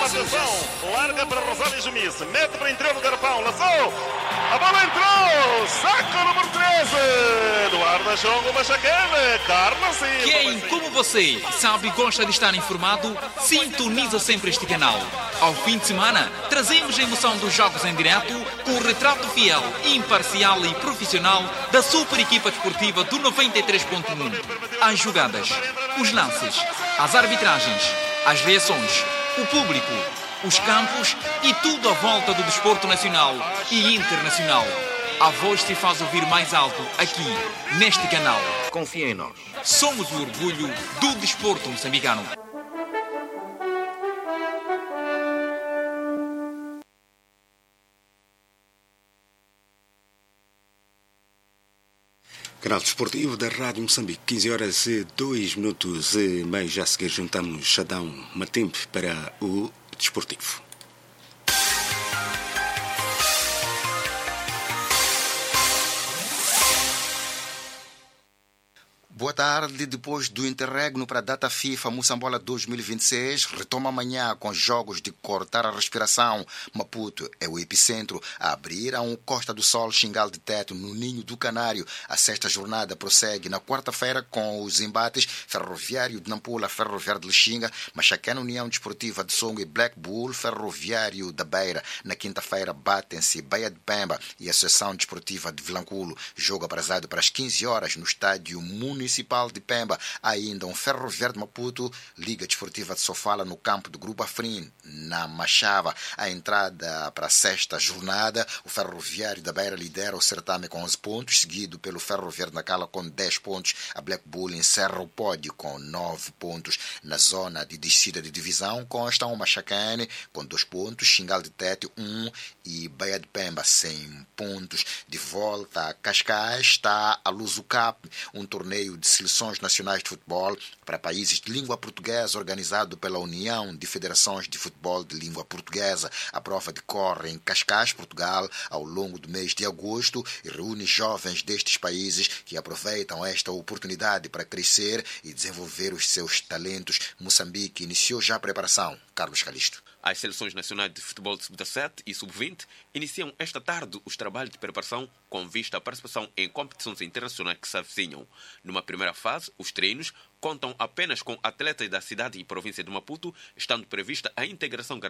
Atenção, larga para Rosário Jumice, mete para o interior do garrafão, lançou, a bola entrou, saca o número 13, Eduardo Chongo Machacane, Carlos Silva. Quem, como você, sabe e gosta de estar informado, sintoniza sempre este canal. Ao fim de semana, trazemos a emoção dos jogos em direto com o retrato fiel, imparcial e profissional da super equipa desportiva do 93.1. As jogadas, os lances, as arbitragens, as reações, o público, os campos e tudo à volta do desporto nacional e internacional. A voz se faz ouvir mais alto aqui, neste canal. Confia em nós. Somos o orgulho do desporto moçambicano. Canal Desportivo da Rádio Moçambique, 15 horas e 2 minutos e meio. Já a seguir juntamos Xadão Matempe para o Desportivo. Boa tarde. Depois do interregno para a data FIFA Moçambola 2026, retoma amanhã com jogos de cortar a respiração. Maputo é o epicentro a abrir a Costa do Sol, Xingal de Teto, no Ninho do Canário. A sexta jornada prossegue na quarta-feira com os embates Ferroviário de Nampula, Ferroviário de Lixinga, Machacana União Desportiva de Songo e Black Bull, Ferroviário da Beira. Na quinta-feira batem-se Baía de Pemba e Associação Desportiva de Vilanculo. Jogo aprazado para as 15 horas no estádio Municipal de Pemba. Ainda um Ferroviário de Maputo, Liga Desportiva de Sofala no campo do Grupo Afrim, na Machava. A entrada para a sexta jornada, o Ferroviário da Beira lidera o certame com 11 pontos, seguido pelo Ferroviário de Nacala com 10 pontos. A Black Bull encerra o pódio com 9 pontos. Na zona de descida de divisão constam o Machacane com 2 pontos, Xingal de Tete 1 e Baía de Pemba 100 pontos. De volta a Cascais está a Luzucap, um torneio de seleções nacionais de futebol para países de língua portuguesa organizado pela União de Federações de Futebol de Língua Portuguesa. A prova decorre em Cascais, Portugal, ao longo do mês de agosto e reúne jovens destes países que aproveitam esta oportunidade para crescer e desenvolver os seus talentos. Moçambique iniciou já a preparação. Carlos Calixto. As seleções nacionais de futebol de sub-17 e sub-20 iniciam esta tarde os trabalhos de preparação com vista à participação em competições internacionais que se avizinham. Numa primeira fase, os treinos contam apenas com atletas da cidade e província de Maputo, estando prevista a integração